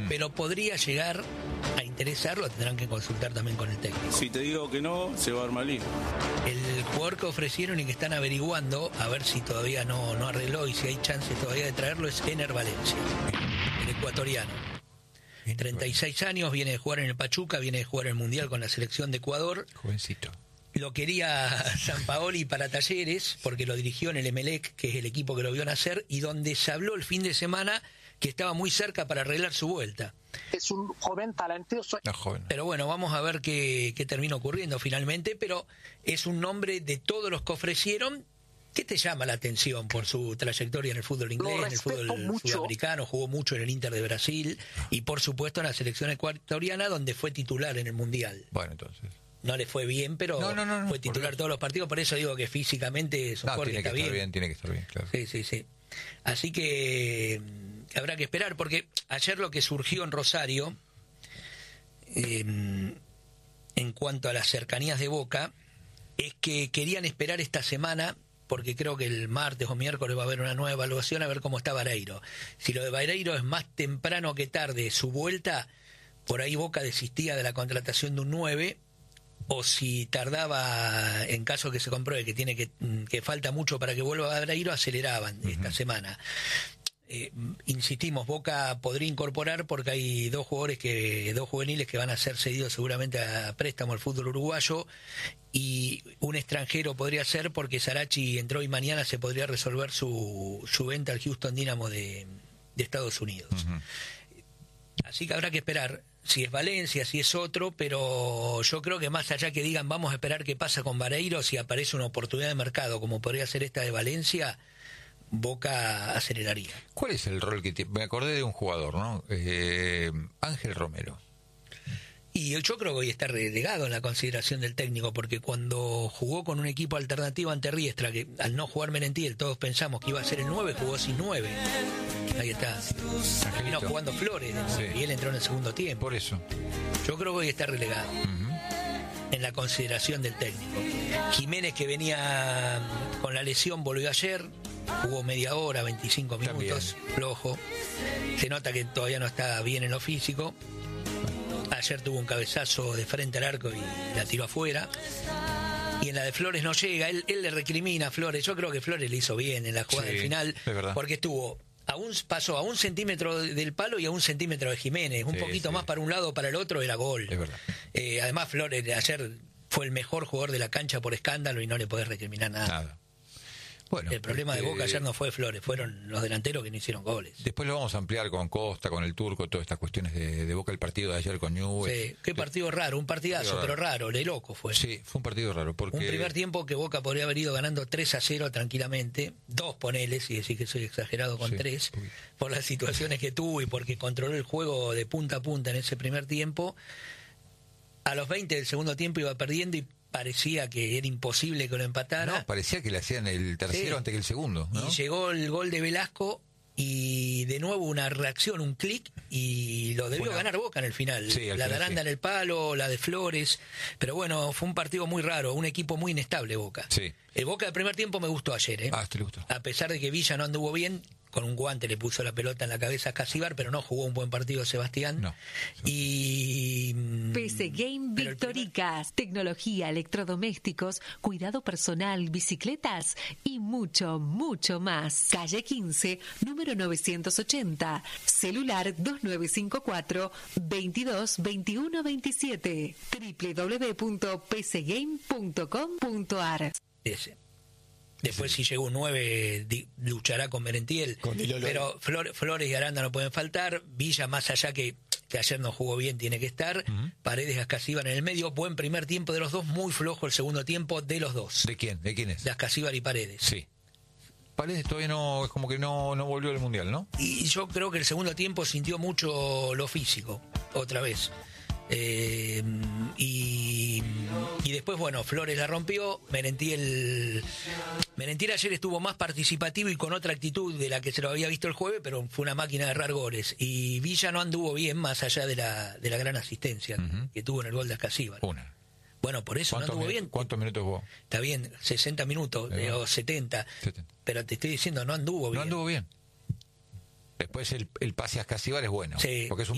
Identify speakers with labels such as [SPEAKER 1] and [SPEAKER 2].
[SPEAKER 1] pero podría llegar a interesarlo, tendrán que consultar también con el técnico.
[SPEAKER 2] Si te digo que no, se va a armar lío.
[SPEAKER 1] El jugador que ofrecieron y que están averiguando, a ver si todavía no arregló y si hay chances todavía de traerlo, es Ener Valencia, el ecuatoriano. 36 años, viene de jugar en el Pachuca, viene de jugar en el Mundial con la selección de Ecuador.
[SPEAKER 3] Jovencito.
[SPEAKER 1] Lo quería Sampaoli para Talleres, porque lo dirigió en el Emelec, que es el equipo que lo vio nacer, y donde se habló el fin de semana que estaba muy cerca para arreglar su vuelta.
[SPEAKER 4] Es un joven talentoso.
[SPEAKER 3] No, joven.
[SPEAKER 1] Pero bueno, vamos a ver qué termina ocurriendo finalmente, pero es un nombre de todos los que ofrecieron que te llama la atención por su trayectoria en el fútbol inglés, en el fútbol sudamericano, jugó mucho en el Inter de Brasil y por supuesto en la selección ecuatoriana donde fue titular en el Mundial.
[SPEAKER 3] Bueno, entonces...
[SPEAKER 1] No le fue bien, pero fue titular todos los partidos, por eso digo que físicamente es un jugador que está bien.
[SPEAKER 3] Tiene que estar bien, claro.
[SPEAKER 1] Sí. Así que habrá que esperar, porque ayer lo que surgió en Rosario, en cuanto a las cercanías de Boca, es que querían esperar esta semana, porque creo que el martes o miércoles va a haber una nueva evaluación, a ver cómo está Vareiro. Si lo de Vareiro es más temprano que tarde su vuelta, por ahí Boca desistía de la contratación de un 9, o si tardaba, en caso que se compruebe que falta mucho para que vuelva Vareiro, aceleraban esta semana. Insistimos, Boca podría incorporar porque hay dos juveniles que van a ser cedidos seguramente a préstamo al fútbol uruguayo, y un extranjero podría ser porque Sarachi entró y mañana se podría resolver su venta al Houston Dynamo de Estados Unidos. Así que habrá que esperar si es Valencia, si es otro, pero yo creo que más allá que digan vamos a esperar qué pasa con Vareiro, si aparece una oportunidad de mercado como podría ser esta de Valencia, Boca aceleraría.
[SPEAKER 3] ¿Cuál es el rol que tiene? Me acordé de un jugador, ¿no? Ángel Romero.
[SPEAKER 1] Y yo creo que hoy está relegado en la consideración del técnico, porque cuando jugó con un equipo alternativo ante Riestra, que al no jugar Merentiel todos pensamos que iba a ser el 9, jugó sin 9. Ahí está. Terminó jugando Flores y él entró en el segundo tiempo.
[SPEAKER 3] Por eso.
[SPEAKER 1] Yo creo que hoy está relegado en la consideración del técnico. Jiménez, que venía con la lesión, volvió ayer, jugó media hora, 25 minutos, flojo. Se nota que todavía no está bien en lo físico. Ayer tuvo un cabezazo de frente al arco y la tiró afuera. Y en la de Flores no llega. Él le recrimina a Flores. Yo creo que Flores le hizo bien en la jugada del final, porque pasó a 1 centímetro del palo y a 1 centímetro de Jiménez. Un poquito más para un lado o para el otro era gol.
[SPEAKER 3] Es verdad.
[SPEAKER 1] Además, Flores ayer fue el mejor jugador de la cancha por escándalo y no le podés recriminar nada. Bueno, el problema de Boca ayer no fue Flores, fueron los delanteros que no hicieron goles.
[SPEAKER 3] Después lo vamos a ampliar con Costa, con el Turco, todas estas cuestiones de Boca, el partido de ayer con Newell's.
[SPEAKER 1] Sí, qué partido raro, un partidazo, pero raro, de loco fue.
[SPEAKER 3] Sí, fue un partido raro. Porque...
[SPEAKER 1] Un primer tiempo que Boca podría haber ido ganando 3-0 tranquilamente, 2 poneles, y decir que soy exagerado con 3, por las situaciones que tuvo y porque controló el juego de punta a punta en ese primer tiempo. A los 20 del segundo tiempo iba perdiendo y parecía que era imposible que lo empatara.
[SPEAKER 3] No, parecía que le hacían el tercero antes que el segundo, ¿no?
[SPEAKER 1] Y llegó el gol de Velasco y de nuevo una reacción, un clic, y lo debió ganar Boca en el final. La de Aranda en el palo, la de Flores, pero bueno, fue un partido muy raro, un equipo muy inestable Boca. El Boca del primer tiempo me gustó ayer,
[SPEAKER 3] ¿te gustó?
[SPEAKER 1] A pesar de que Villa no anduvo bien, con un guante le puso la pelota en la cabeza a Casíbar, pero no jugó un buen partido Sebastián.
[SPEAKER 3] No.
[SPEAKER 1] Y
[SPEAKER 5] PC Game Victoricas, tecnología, electrodomésticos, cuidado personal, bicicletas y mucho, mucho más. Calle 15, número 980, celular 2954 22 21 27, www.pcgame.com.ar.
[SPEAKER 1] Después si llegó un 9 luchará con Merentiel, pero Flores y Aranda no pueden faltar. Villa, más allá que ayer no jugó bien, tiene que estar. Paredes y Ascasíbar en el medio. Buen primer tiempo de los dos, muy flojo el segundo tiempo de los dos.
[SPEAKER 3] ¿De quién? ¿De quién es?
[SPEAKER 1] De Ascasíbar y Paredes.
[SPEAKER 3] Sí. Paredes todavía no, es como que no volvió al Mundial, ¿no?
[SPEAKER 1] Y yo creo que el segundo tiempo sintió mucho lo físico, otra vez. Y después, bueno, Flores la rompió. Merentiel ayer estuvo más participativo y con otra actitud de la que se lo había visto el jueves, pero fue una máquina de errar goles. Y Villa no anduvo bien, más allá de la gran asistencia que tuvo en el gol de Ascasíbar. Bueno, por eso no anduvo bien.
[SPEAKER 3] ¿Cuántos minutos jugó?
[SPEAKER 1] Está bien, 60 minutos o 70. Pero te estoy diciendo, no anduvo bien.
[SPEAKER 3] No anduvo bien. Después el pase a Ascasíbar es bueno.
[SPEAKER 1] Sí.
[SPEAKER 3] Porque es un